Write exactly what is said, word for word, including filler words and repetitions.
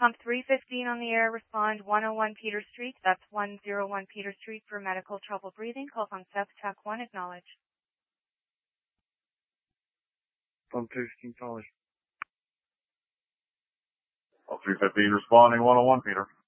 Pump three fifteen on the air, respond one oh one Peter Street. That's one oh one Peter Street for medical trouble breathing. Call from Seth, T A C one, acknowledge. Pump three fifteen, college. Pump three fifteen responding one oh one Peter.